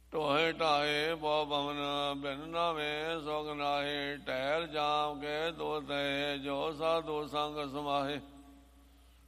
ਢੋਹੇ ਢਾਏ ਬਹੁ ਭਵਨ ਬਿਨ ਨਾਵੇਂ ਸੁਖ ਨਾਹੇ। ਟਹਿਰ ਜਾਮ ਕੇ ਦੋ ਤੈ ਜੋ ਸਾਧੂ ਸੰਗ ਸਮਾਹੇ।